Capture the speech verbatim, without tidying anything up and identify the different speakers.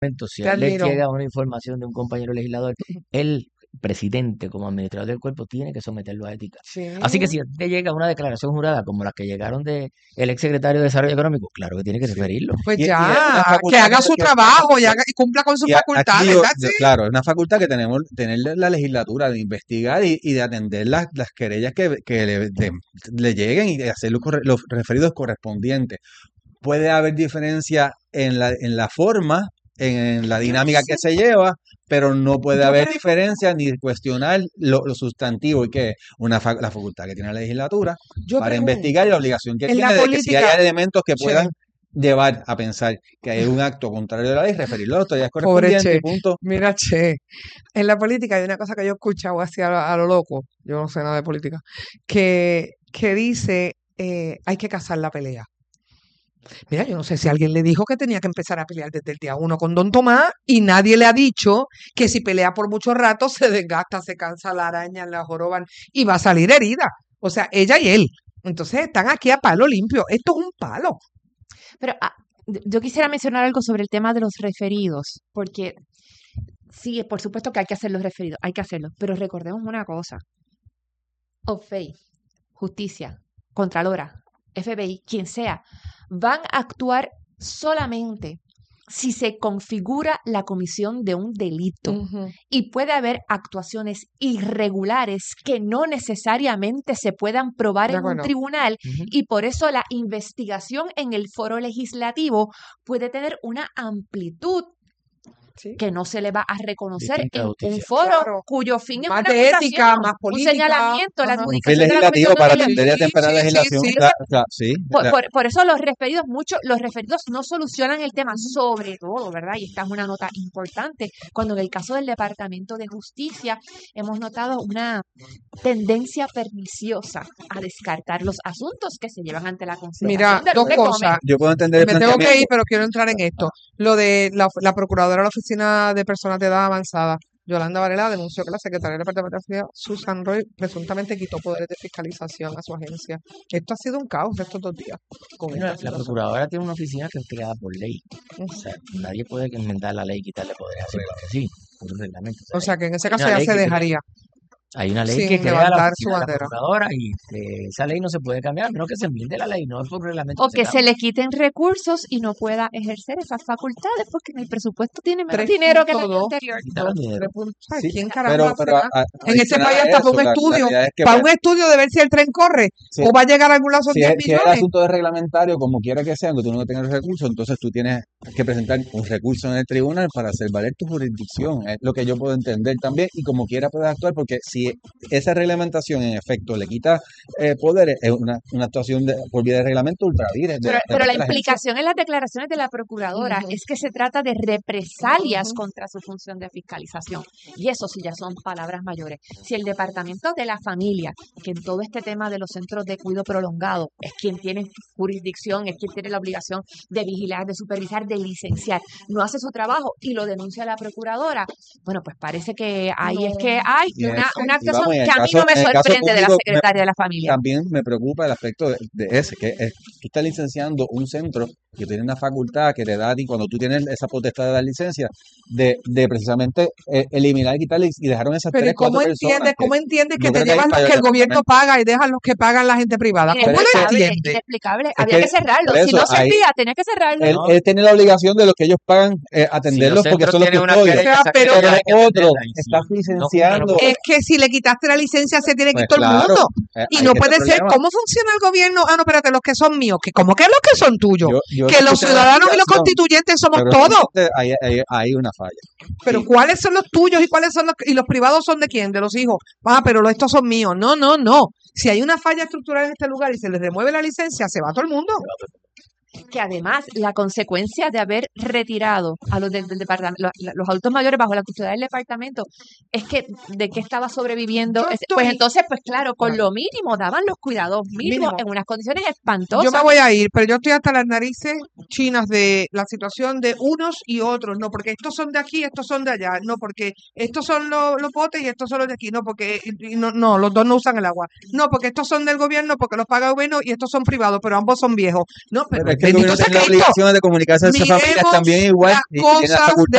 Speaker 1: Si a él le llega una información de un compañero legislador, el presidente como administrador del cuerpo tiene que someterlo a ética.
Speaker 2: Sí.
Speaker 1: Así que si a ti te llega una declaración jurada como las que llegaron de el ex secretario de Desarrollo Económico, claro que tiene que referirlo.
Speaker 2: Pues
Speaker 3: Y- y
Speaker 2: ya,
Speaker 3: es una
Speaker 2: que haga
Speaker 3: facultad
Speaker 2: su
Speaker 3: que-
Speaker 2: trabajo y, haga, y cumpla con sus
Speaker 3: Y a-
Speaker 2: facultades.
Speaker 3: aquí yo-
Speaker 2: ¿verdad?
Speaker 3: yo-
Speaker 2: Sí.
Speaker 3: claro, es una facultad que tenemos tener la legislatura de investigar y, y de atender las, las querellas que, que le, de- le lleguen y de hacer los, corre- los referidos correspondientes. Puede haber diferencia en la, en la forma, en la dinámica que se lleva, pero no puede
Speaker 2: Yo
Speaker 3: haber
Speaker 2: creo-
Speaker 3: diferencia ni cuestionar lo, lo sustantivo y que una fa- la facultad que tiene la legislatura
Speaker 2: Yo
Speaker 3: para
Speaker 2: pregunto,
Speaker 3: investigar y la obligación que
Speaker 2: en la
Speaker 3: tiene de que si
Speaker 2: política-
Speaker 3: hay elementos que
Speaker 2: Che.
Speaker 3: puedan llevar a pensar que hay un acto contrario a la ley, referirlo a las autoridades
Speaker 2: Pobre
Speaker 3: correspondientes
Speaker 2: Che.
Speaker 3: y punto.
Speaker 2: Mira, che, en la política hay una cosa que yo he escuchado así a, lo- a lo loco, yo no sé nada de política, que, que dice, eh, hay que cazar la pelea. Mira, yo no sé si alguien le dijo que tenía que empezar a pelear desde el día uno con Don Tomás y nadie le ha dicho que si pelea por mucho rato se desgasta, se cansa la araña, la joroban y va a salir herida. O sea, ella y él. Entonces están aquí a palo limpio. Esto es un palo.
Speaker 4: Pero ah, yo quisiera mencionar algo sobre el tema de los referidos, porque sí, por supuesto que hay que hacer los referidos, hay que hacerlos, pero recordemos una cosa. O F E I, Justicia, Contralora, F B I, quien sea, van a actuar solamente si se configura la comisión de un delito.
Speaker 2: Ujú.
Speaker 4: Y puede haber actuaciones irregulares que no necesariamente se puedan probar
Speaker 2: De
Speaker 4: en un
Speaker 2: acuerdo.
Speaker 4: tribunal
Speaker 1: Ujú.
Speaker 4: y por eso la investigación en el foro legislativo puede tener una amplitud
Speaker 2: Sí.
Speaker 4: que no se le va a reconocer
Speaker 1: Distinta
Speaker 4: en un
Speaker 1: justicia.
Speaker 4: foro
Speaker 2: Claro.
Speaker 4: cuyo fin es
Speaker 2: Más
Speaker 4: una
Speaker 2: de ética,
Speaker 4: acusación,
Speaker 2: más
Speaker 4: un
Speaker 2: política.
Speaker 4: señalamiento, la
Speaker 2: Ajá.
Speaker 3: Un fin
Speaker 4: adjudicación de la
Speaker 3: legislativo
Speaker 4: comisión
Speaker 3: para
Speaker 4: de
Speaker 3: atender y
Speaker 2: Sí,
Speaker 3: atemperar
Speaker 2: sí,
Speaker 3: la
Speaker 2: sí,
Speaker 3: legislación.
Speaker 2: sí.
Speaker 3: Claro, claro, sí.
Speaker 4: Por,
Speaker 3: La-
Speaker 4: por- por eso los referidos, mucho, los referidos no solucionan el tema, sobre todo, ¿verdad? Y esta es una nota importante, cuando en el caso del Departamento de Justicia hemos notado una tendencia perniciosa a descartar los asuntos que se llevan ante la consideración
Speaker 2: Mira,
Speaker 4: del
Speaker 2: dos
Speaker 4: Recome.
Speaker 2: cosas.
Speaker 3: Yo puedo entender el
Speaker 2: Me tengo que ir,
Speaker 3: planteamiento.
Speaker 2: pero quiero entrar en esto. Lo de la, la procuradora de la Oficina de Personas de Edad Avanzada, Yolanda Varela, denunció que la secretaria del Departamento de Justicia, Susan Roy, presuntamente quitó poderes de fiscalización a su agencia. Esto ha sido un caos estos dos días con
Speaker 1: Bueno,
Speaker 2: esta
Speaker 1: la
Speaker 2: situación.
Speaker 1: procuradora tiene una oficina que es creada por ley. O sea, nadie puede enmendar la ley y quitarle poderes así porque sí, por un reglamento. O sea,
Speaker 2: O sea, que en ese
Speaker 1: hay
Speaker 2: caso
Speaker 1: una
Speaker 2: ya
Speaker 1: ley
Speaker 2: se
Speaker 1: que crea-
Speaker 2: dejaría.
Speaker 1: hay una ley
Speaker 2: sin
Speaker 1: que crea la
Speaker 2: levantar su
Speaker 1: oficina de la
Speaker 2: bandera.
Speaker 1: procuradora y eh, esa ley no se puede cambiar, a menos que se enmiende la ley, no es por reglamento
Speaker 4: O
Speaker 1: que
Speaker 4: que
Speaker 1: se
Speaker 4: se
Speaker 1: cambie.
Speaker 4: le quiten recursos y no pueda ejercer esas facultades porque en el presupuesto tiene menos
Speaker 2: Tres
Speaker 4: dinero que el
Speaker 2: punto
Speaker 4: año
Speaker 2: dos.
Speaker 4: anterior.
Speaker 1: Quitar el dinero.
Speaker 2: Tres puntos. Ay,
Speaker 3: Sí,
Speaker 2: ¿quién
Speaker 3: pero,
Speaker 2: caramba
Speaker 3: pero
Speaker 2: será?
Speaker 3: a-
Speaker 2: En este
Speaker 3: adicional
Speaker 2: país
Speaker 3: a
Speaker 2: hasta para
Speaker 3: eso,
Speaker 2: un
Speaker 3: la- la
Speaker 2: estudio,
Speaker 3: realidad es que,
Speaker 2: para
Speaker 3: pues,
Speaker 2: un estudio de ver si el tren corre
Speaker 3: si,
Speaker 2: o va a llegar a algún lado son
Speaker 3: si
Speaker 2: diez
Speaker 3: es, si es el
Speaker 2: millones.
Speaker 3: asunto de reglamentario, como quiera que sea, aunque tú no tengas los recursos, entonces tú tienes que presentar un recurso en el tribunal para hacer valer tu jurisdicción. Es lo que yo puedo entender también, y como quiera puedes actuar, porque si esa reglamentación en efecto le quita eh, poderes, es una, una actuación de, por vía de reglamento ultravires. De,
Speaker 4: Pero,
Speaker 3: de
Speaker 4: pero
Speaker 3: parte
Speaker 4: la
Speaker 3: de la agencia.
Speaker 4: implicación en las declaraciones de la procuradora
Speaker 2: Ujú.
Speaker 4: es que se trata de represalias
Speaker 2: Ujú.
Speaker 4: contra su función de fiscalización. Y eso sí ya son palabras mayores. Si el Departamento de la Familia, que en todo este tema de los centros de cuidado prolongado es quien tiene jurisdicción, es quien tiene la obligación de vigilar, de supervisar, de licenciar, no hace su trabajo y lo denuncia a la procuradora, bueno, pues parece que ahí es
Speaker 2: No.
Speaker 4: que hay
Speaker 3: Y es-
Speaker 4: una, una
Speaker 3: y
Speaker 4: actuación
Speaker 3: vamos, y en el
Speaker 4: que a mí
Speaker 3: caso-
Speaker 4: no me
Speaker 3: en el caso
Speaker 4: sorprende de la
Speaker 3: público, me-
Speaker 4: secretaria de la Familia.
Speaker 3: También me preocupa el aspecto de, de ese, que es, tú estás licenciando un centro que tiene una facultad que te da a ti, cuando tú tienes esa potestad de dar licencia, de, de precisamente eh, eliminar, quitarle y dejaron esas
Speaker 2: Pero ¿y
Speaker 3: tres, cuatro
Speaker 2: cómo
Speaker 3: personas.
Speaker 2: entiendes,
Speaker 3: que-
Speaker 2: cómo entiendes que
Speaker 3: yo
Speaker 2: te
Speaker 3: creo que hay
Speaker 2: llevan los
Speaker 3: fallo
Speaker 2: que el
Speaker 3: del
Speaker 2: gobierno
Speaker 3: departamento.
Speaker 2: paga y dejan los que pagan la gente privada? ¿Cómo lo
Speaker 4: Inexplicable,
Speaker 2: entiendes?
Speaker 4: inexplicable.
Speaker 3: Es
Speaker 4: Había
Speaker 3: que-
Speaker 4: que cerrarlo.
Speaker 3: por
Speaker 4: Si
Speaker 3: eso,
Speaker 4: no
Speaker 3: ahí-
Speaker 4: servía, tenía que cerrarlo.
Speaker 3: Él,
Speaker 1: No.
Speaker 3: él tiene la obligación de los que ellos pagan eh,
Speaker 1: Si los
Speaker 3: atenderlos porque
Speaker 1: centros
Speaker 3: son los
Speaker 1: tienen una
Speaker 3: custodios.
Speaker 1: querella,
Speaker 2: O sea,
Speaker 1: esa
Speaker 2: pero-
Speaker 1: querella hay que
Speaker 3: Pero otro
Speaker 1: atenderla, y si
Speaker 3: estás
Speaker 1: no
Speaker 3: licenciando.
Speaker 1: cumple, no
Speaker 2: Es que si le quitaste la licencia se tiene que ir
Speaker 3: Pues
Speaker 2: todo el
Speaker 3: claro,
Speaker 2: mundo.
Speaker 3: eh,
Speaker 2: Y
Speaker 3: ahí
Speaker 2: no
Speaker 3: está el
Speaker 2: puede ser,
Speaker 3: problema.
Speaker 2: ¿cómo funciona el gobierno? Ah, no, espérate, los que son míos. que ¿Cómo que los que son tuyos?
Speaker 3: Yo- yo
Speaker 2: que los
Speaker 3: escuché la
Speaker 2: ciudadanos y los
Speaker 3: explicación,
Speaker 2: constituyentes somos
Speaker 3: pero
Speaker 2: todos.
Speaker 3: realmente Hay, hay, hay una falla.
Speaker 2: Pero
Speaker 3: Sí.
Speaker 2: ¿cuáles son los tuyos y cuáles son los y los privados son de quién? De los hijos. Ah, pero los- estos son míos. No, no, no. Si hay una falla estructural en este lugar y se les remueve la licencia, se va todo el mundo.
Speaker 4: Que además la consecuencia de haber retirado a los del, del departamento, los, los adultos mayores bajo la custodia del departamento, es que de qué estaba sobreviviendo.
Speaker 2: Yo
Speaker 4: ese-
Speaker 2: estoy-
Speaker 4: Pues entonces, pues claro, con
Speaker 2: Claro.
Speaker 4: lo mínimo daban los cuidados mínimos
Speaker 2: Mínimo.
Speaker 4: en unas condiciones espantosas.
Speaker 2: Yo me voy a ir, pero yo estoy hasta las narices chinas de la situación de unos y otros. No, porque estos son de aquí, estos son de allá. No, porque estos son los, los potes y estos son los de aquí. No, porque y- y no, no, los dos no usan el agua. No, porque estos son del gobierno, porque los paga el gobierno y estos son privados, pero ambos son viejos. No, pero,
Speaker 3: Pero es que el
Speaker 2: bendito
Speaker 3: gobierno
Speaker 2: sea
Speaker 3: tiene la
Speaker 2: Cristo.
Speaker 3: obligación de comunicarse a esas familias
Speaker 2: Miremos
Speaker 3: también igual
Speaker 2: las
Speaker 3: y tiene la
Speaker 2: cosas
Speaker 3: facultad